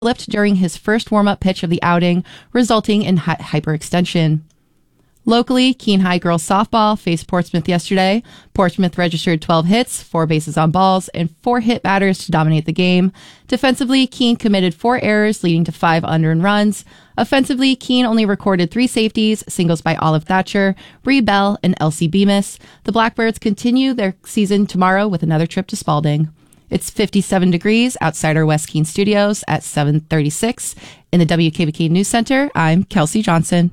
slipped during his first warm-up pitch of the outing, resulting in hyperextension. Locally, Keene High girls softball faced Portsmouth yesterday. Portsmouth registered 12 hits, 4 bases on balls, and 4 hit batters to dominate the game. Defensively, Keene committed 4 errors, leading to 5 unearned runs. Offensively, Keene only recorded 3 safeties, singles by Olive Thatcher, Bree Bell, and Elsie Bemis. The Blackbirds continue their season tomorrow with another trip to Spalding. It's 57 degrees outside our West Keene studios at 7:36. In the WKBK News Center, I'm Kelsey Johnson.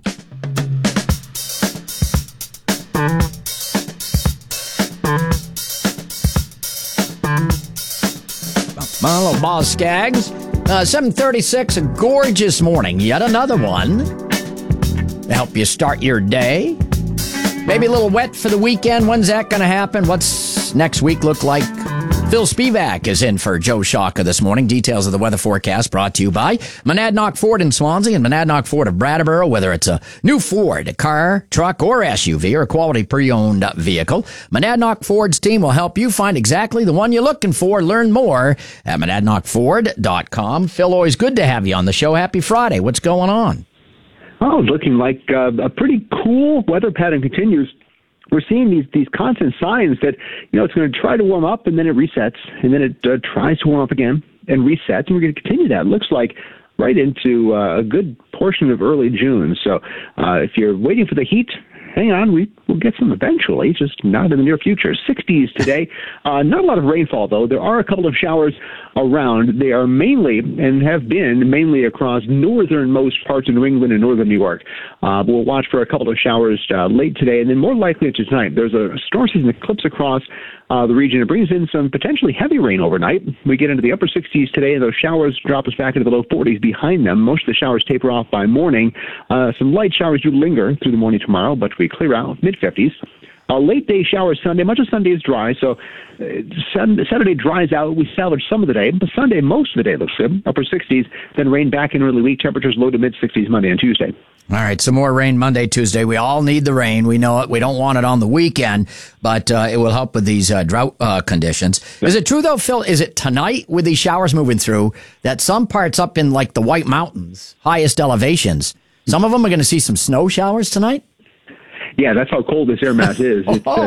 Hello, Boss Skaggs. 7:36, a gorgeous morning. Yet another one to help you start your day. Maybe a little wet for the weekend. When's that going to happen? What's next week look like? Phil Spivak is in for Joe Shaka this morning. Details of the weather forecast brought to you by Monadnock Ford in Swansea and Monadnock Ford of Brattleboro. Whether it's a new Ford, a car, truck, or SUV, or a quality pre-owned vehicle, Monadnock Ford's team will help you find exactly the one you're looking for. Learn more at monadnockford.com. Phil, always good to have you on the show. Happy Friday. What's going on? Oh, looking like a pretty cool weather pattern continues. We're seeing these constant signs that, it's going to try to warm up and then it resets, and then it tries to warm up again and resets, and we're going to continue that. It looks like right into a good portion of early June. So if you're waiting for the heat, hang on, we'll get some eventually, just not in the near future. 60s today. Not a lot of rainfall, though. There are a couple of showers around. They are mainly, and have been mainly across northernmost parts of New England and northern New York. We'll watch for a couple of showers late today, and then more likely into tonight. There's a storm season that clips across the region. It brings in some potentially heavy rain overnight. We get into the upper 60s today, and those showers drop us back into the low 40s behind them. Most of the showers taper off by morning. Some light showers do linger through the morning tomorrow, but we clear out mid-50s. Late day showers Sunday. Much of Sunday is dry, so Saturday dries out. We salvage some of the day, but Sunday, most of the day looks good. Upper 60s, then rain back in early week. Temperatures low to mid-60s Monday and Tuesday. All right, some more rain Monday, Tuesday. We all need the rain. We know it. We don't want it on the weekend, but it will help with these drought conditions. Is it true, though, Phil, is it tonight with these showers moving through that some parts up in, like, the White Mountains, highest elevations, some of them are going to see some snow showers tonight? Yeah, that's how cold this air mass is.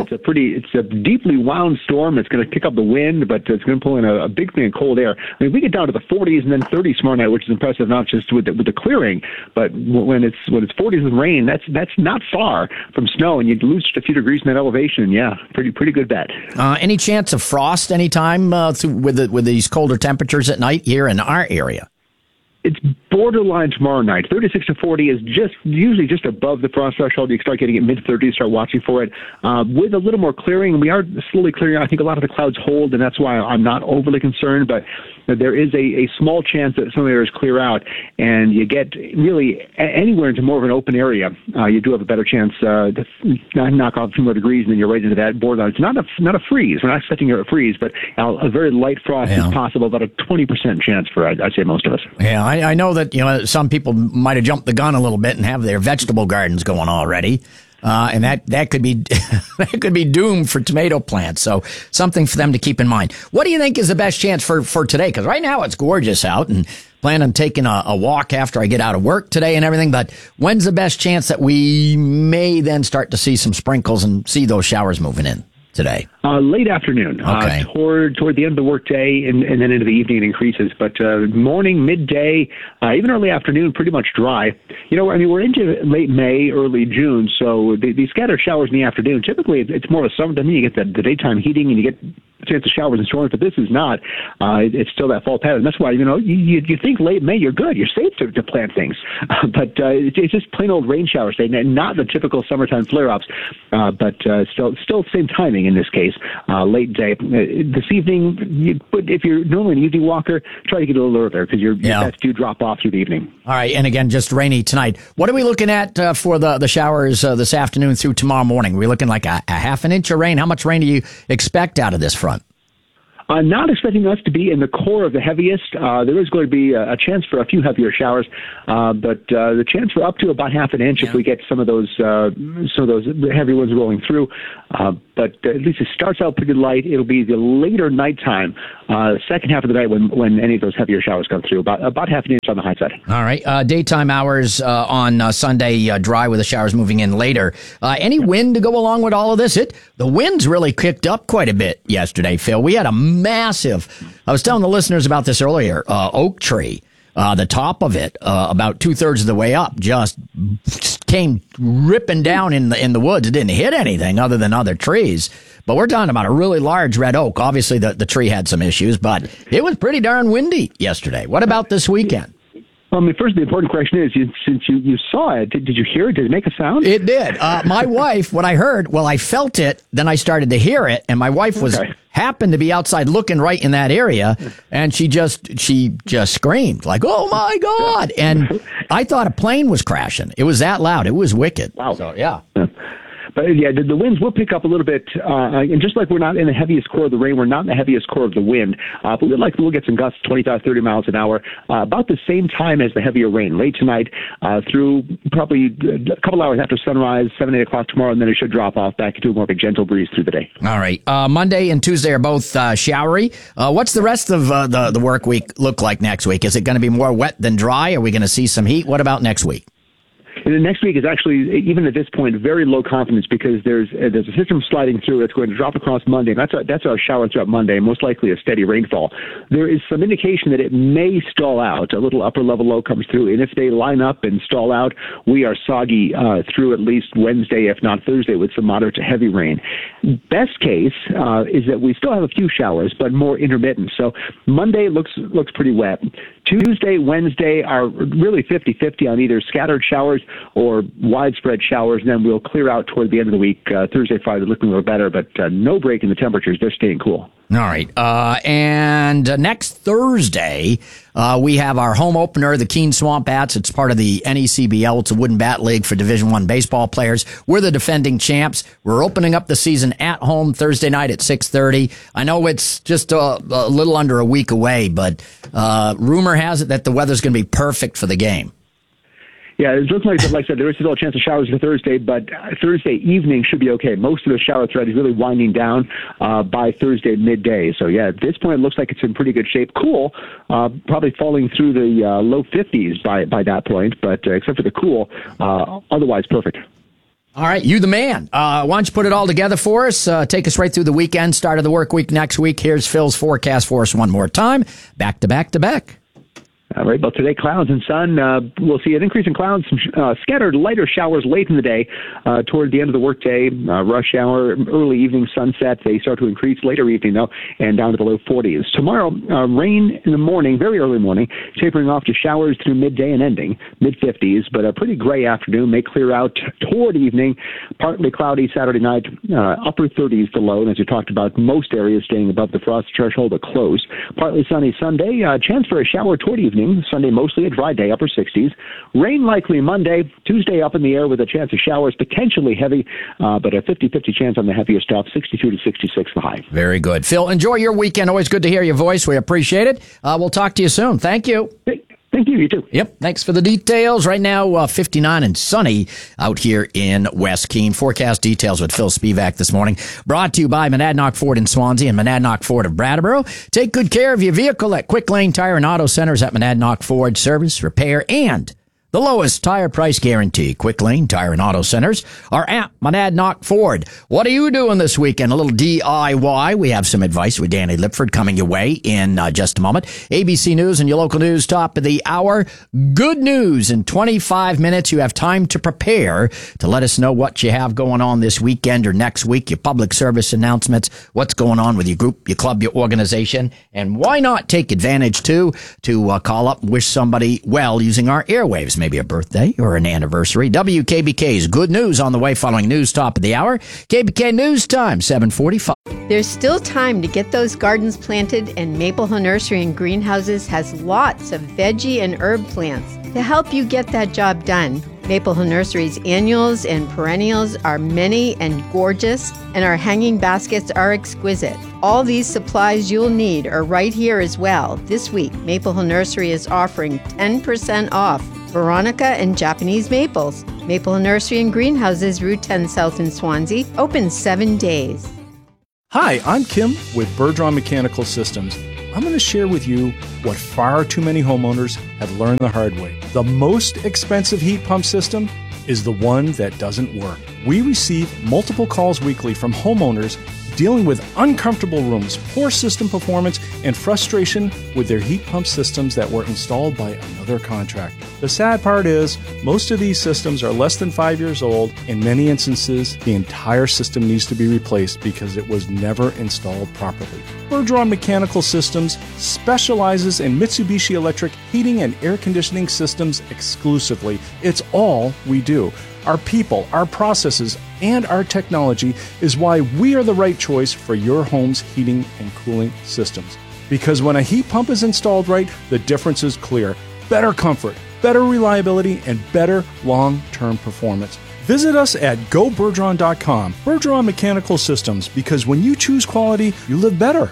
It's a deeply wound storm. It's going to kick up the wind, but it's going to pull in a big thing of cold air. I mean, we get down to the 40s and then 30s tomorrow night, which is impressive, not just with the clearing, but when it's 40s with rain, that's not far from snow, and you lose just a few degrees in that elevation. Yeah, pretty good bet. Any chance of frost anytime with these colder temperatures at night here in our area? It's borderline tomorrow night. 36 to 40 is usually just above the frost threshold. You start getting it mid-30s, start watching for it. With a little more clearing, we are slowly clearing out. I think a lot of the clouds hold, and that's why I'm not overly concerned, but there is a small chance that some areas clear out, and you get really anywhere into more of an open area. You do have a better chance to knock off a few more degrees, and then you're right into that borderline. It's not a freeze. We're not expecting a freeze, but a very light frost is possible, about a 20% chance for, I'd say, most of us. Yeah, I know that some people might have jumped the gun a little bit and have their vegetable gardens going already, and that could be that could be doomed for tomato plants. So something for them to keep in mind. What do you think is the best chance for today? Because right now it's gorgeous out, and plan on taking a walk after I get out of work today and everything. But when's the best chance that we may then start to see some sprinkles and see those showers moving in today? Late afternoon, okay. Toward the end of the workday, and then into the evening it increases. But morning, midday, even early afternoon, pretty much dry. We're into late May, early June, so these scattered showers in the afternoon, typically it's more of a summer. I mean, you get the daytime heating and you get a chance of showers and storms, but this is not. It's still that fall pattern. That's why, you think late May, you're good. You're safe to plant things. But it's just plain old rain showers, not the typical summertime flare-ups, but still same timing in this case. Late day. This evening, if you're normally an evening walker, try to get a little earlier because your bets do drop off through the evening. All right, and again, just rainy tonight. What are we looking at for the showers this afternoon through tomorrow morning? Are we looking like a half an inch of rain? How much rain do you expect out of this front? I'm not expecting us to be in the core of the heaviest. There is going to be a chance for a few heavier showers, but the chance for up to about half an inch if we get some of those heavy ones rolling through. But at least it starts out pretty light. It'll be the later nighttime, second half of the night when any of those heavier showers come through, about half an inch on the high side. All right. Daytime hours on Sunday, dry with the showers moving in later. Any wind to go along with all of this? The winds really kicked up quite a bit yesterday, Phil. We had a massive, I was telling the listeners about this earlier, oak tree. The top of it, about 2/3 of the way up, just came ripping down in the woods. It didn't hit anything other than other trees. But we're talking about a really large red oak. Obviously, the tree had some issues, but it was pretty darn windy yesterday. What about this weekend? Well, I mean, first, the important question is, since you saw it, did you hear it? Did it make a sound? It did. My wife, what I heard, I felt it, then I started to hear it, and my wife happened to be outside looking right in that area, and she just screamed, like, oh, my God. And I thought a plane was crashing. It was that loud. It was wicked. Wow. So, yeah. But yeah, the winds will pick up a little bit, and just like we're not in the heaviest core of the rain, we're not in the heaviest core of the wind. But we'll get some gusts 25, 30 miles an hour, about the same time as the heavier rain, late tonight through probably a couple hours after sunrise, 7, 8 o'clock tomorrow, and then it should drop off back into more of a gentle breeze through the day. All right. Monday and Tuesday are both showery. What's the rest of the work week look like next week? Is it going to be more wet than dry? Are we going to see some heat? What about next week? And the next week is actually, even at this point, very low confidence because there's a system sliding through that's going to drop across Monday. And that's our shower throughout Monday, most likely a steady rainfall. There is some indication that it may stall out. A little upper level low comes through, and if they line up and stall out, we are soggy through at least Wednesday, if not Thursday, with some moderate to heavy rain. Best case is that we still have a few showers, but more intermittent. So Monday looks pretty wet. Tuesday, Wednesday are really 50-50 on either scattered showers or widespread showers. And then we'll clear out toward the end of the week. Thursday, Friday looking a little better, but no break in the temperatures. They're staying cool. All right. And next Thursday, we have our home opener, the Keene Swamp Bats. It's part of the NECBL. It's a wooden bat league for Division I baseball players. We're the defending champs. We're opening up the season at home Thursday night at 6:30. I know it's just a little under a week away, but rumor has it that the weather's going to be perfect for the game. Yeah, it looks like I said, there is still a chance of showers for Thursday, but Thursday evening should be okay. Most of the shower thread is really winding down by Thursday midday. So, yeah, at this point, it looks like it's in pretty good shape. Cool, probably falling through the low 50s by that point, but except for the cool, otherwise perfect. All right, you the man. Why don't you put it all together for us? Take us right through the weekend, start of the work week next week. Here's Phil's forecast for us one more time. Back to back to back. All right, well, today, clouds and sun. We'll see an increase in clouds, some scattered lighter showers late in the day. Toward the end of the workday, rush hour, early evening sunset. They start to increase later evening, though, and down to the low 40s. Tomorrow, rain in the morning, very early morning, tapering off to showers through midday and ending, mid-50s, but a pretty gray afternoon. May clear out toward evening, partly cloudy Saturday night, upper 30s to low. And as you talked about, most areas staying above the frost threshold, but close. Partly sunny Sunday, chance for a shower toward evening. Sunday, mostly a dry day, upper 60s. Rain likely Monday. Tuesday, up in the air with a chance of showers, potentially heavy, but a 50-50 chance on the heaviest stuff, 62 to 66 the high. Very good. Phil, enjoy your weekend. Always good to hear your voice. We appreciate it. We'll talk to you soon. Thank you. Thank you. You too. Yep. Thanks for the details. Right now, 59 and sunny out here in West Keene. Forecast details with Phil Spivak this morning. Brought to you by Monadnock Ford in Swansea and Monadnock Ford of Brattleboro. Take good care of your vehicle at Quick Lane Tire and Auto Centers at Monadnock Ford. Service, repair, and the lowest tire price guarantee. Quick Lane Tire and Auto Centers are at Monadnock Ford. What are you doing this weekend? A little DIY. We have some advice with Danny Lipford coming your way in just a moment. ABC News and your local news top of the hour. Good news. In 25 minutes, you have time to prepare to let us know what you have going on this weekend or next week, your public service announcements, what's going on with your group, your club, your organization, and why not take advantage, too, to call up and wish somebody well using our airwaves. Maybe a birthday or an anniversary. WKBK's Good News on the way following news top of the hour. KBK News Time, 7:45. There's still time to get those gardens planted, and Maple Hill Nursery and Greenhouses has lots of veggie and herb plants to help you get that job done. Maple Hill Nursery's annuals and perennials are many and gorgeous, and our hanging baskets are exquisite. All these supplies you'll need are right here as well. This week, Maple Hill Nursery is offering 10% off Veronica and Japanese maples. Maple Hill Nursery and Greenhouses, Route 10 South in Swansea, open 7 days. Hi, I'm Kim with Bergeron Mechanical Systems. I'm going to share with you what far too many homeowners have learned the hard way. The most expensive heat pump system is the one that doesn't work. We receive multiple calls weekly from homeowners dealing with uncomfortable rooms, poor system performance, and frustration with their heat pump systems that were installed by another contractor. The sad part is, most of these systems are less than 5 years old. In many instances, the entire system needs to be replaced because it was never installed properly. Bergeron Mechanical Systems specializes in Mitsubishi Electric heating and air conditioning systems exclusively. It's all we do. Our people, our processes, and our technology is why we are the right choice for your home's heating and cooling systems. Because when a heat pump is installed right, the difference is clear. Better comfort, better reliability, and better long-term performance. Visit us at gobergeron.com. Bergeron Mechanical Systems, because when you choose quality, you live better.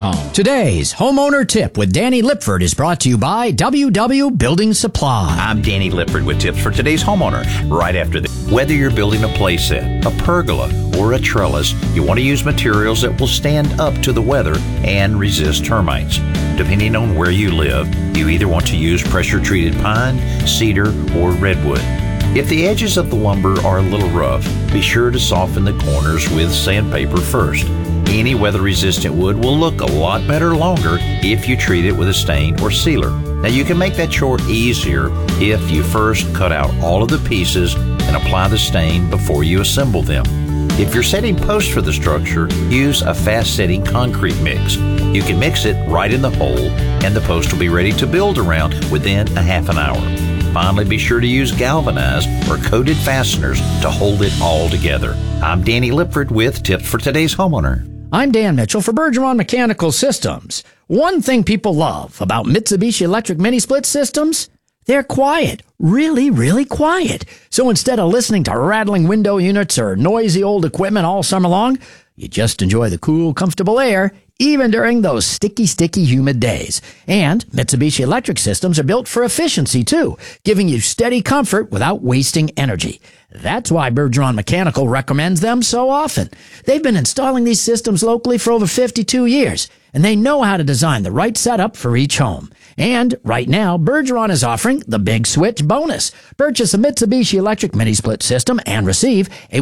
Today's homeowner tip with Danny Lipford is brought to you by WW Building Supply. I'm Danny Lipford with tips for today's homeowner. Right after this, whether you're building a playset, a pergola, or a trellis, you want to use materials that will stand up to the weather and resist termites. Depending on where you live, you either want to use pressure-treated pine, cedar, or redwood. If the edges of the lumber are a little rough, be sure to soften the corners with sandpaper first. Any weather-resistant wood will look a lot better longer if you treat it with a stain or sealer. Now you can make that chore easier if you first cut out all of the pieces and apply the stain before you assemble them. If you're setting posts for the structure, use a fast-setting concrete mix. You can mix it right in the hole and the post will be ready to build around within a half an hour. Finally, be sure to use galvanized or coated fasteners to hold it all together. I'm Danny Lipford with tips for today's homeowner. I'm Dan Mitchell for Bergeron Mechanical Systems. One thing people love about Mitsubishi Electric mini-split systems, they're quiet. Really, really quiet. So instead of listening to rattling window units or noisy old equipment all summer long, you just enjoy the cool, comfortable air, even during those sticky, humid days. And Mitsubishi Electric systems are built for efficiency, too, giving you steady comfort without wasting energy. That's why Bergeron Mechanical recommends them so often. They've been installing these systems locally for over 52 years, and they know how to design the right setup for each home. And right now, Bergeron is offering the Big Switch bonus. Purchase a Mitsubishi Electric mini-split system and receive a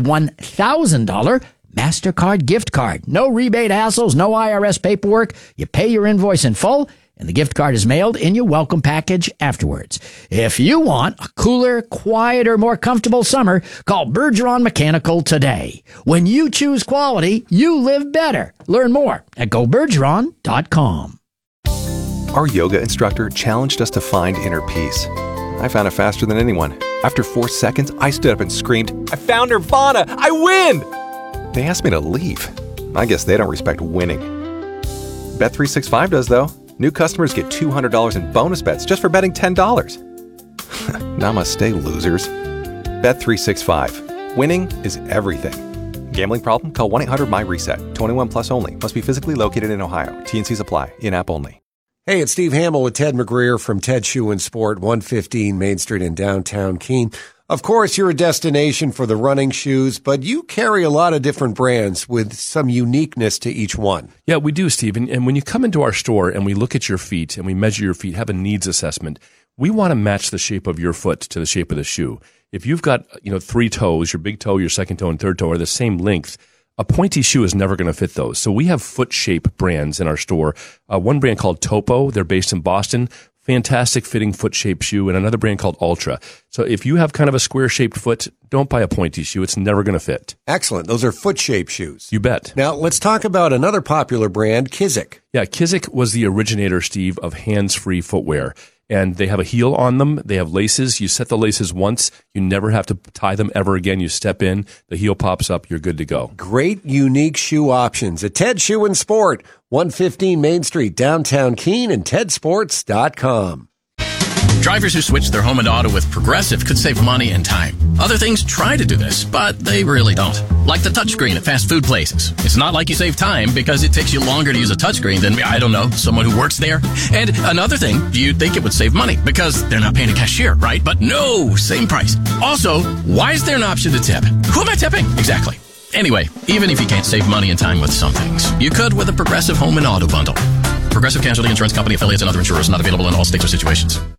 $1,000 MasterCard gift card. No rebate hassles, no IRS paperwork. You pay your invoice in full, and the gift card is mailed in your welcome package afterwards. If you want a cooler, quieter, more comfortable summer, call Bergeron Mechanical today. When you choose quality, you live better. Learn more at gobergeron.com. Our yoga instructor challenged us to find inner peace. I found it faster than anyone. After 4 seconds, I stood up and screamed, "I found Nirvana! I win!" They asked me to leave. I guess they don't respect winning. Bet365 does, though. New customers get $200 in bonus bets just for betting $10. Namaste, losers. Bet365. Winning is everything. Gambling problem? Call 1-800-MY-RESET. 21 plus only. Must be physically located in Ohio. T&Cs apply. In-app only. Hey, it's Steve Hamill with Ted McGreer from Ted Shoe and Sport, 115 Main Street in downtown Keene. Of course, you're a destination for the running shoes, but you carry a lot of different brands with some uniqueness to each one. Yeah, we do, Steve. And when you come into our store and we look at your feet and we measure your feet, have a needs assessment, we want to match the shape of your foot to the shape of the shoe. If you've got, 3 toes, your big toe, your second toe, and third toe are the same length, a pointy shoe is never going to fit those. So we have foot shape brands in our store. One brand called Topo, they're based in Boston. Fantastic fitting foot shaped shoe, and another brand called Ultra. So if you have kind of a square shaped foot, don't buy a pointy shoe. It's never going to fit. Excellent. Those are foot shaped shoes. You bet. Now let's talk about another popular brand, Kizik. Yeah, Kizik was the originator, Steve, of hands-free footwear. And they have a heel on them. They have laces. You set the laces once. You never have to tie them ever again. You step in, the heel pops up, you're good to go. Great, unique shoe options at Ted Shoe and Sport, 115 Main Street, downtown Keene, and tedsports.com. Drivers who switch their home and auto with Progressive could save money and time. Other things try to do this, but they really don't. Like the touchscreen at fast food places. It's not like you save time because it takes you longer to use a touchscreen than, I don't know, someone who works there. And another thing, you'd think it would save money because they're not paying a cashier, right? But no, same price. Also, why is there an option to tip? Who am I tipping? Exactly. Anyway, even if you can't save money and time with some things, you could with a Progressive home and auto bundle. Progressive Casualty Insurance Company, affiliates, and other insurers not available in all states or situations.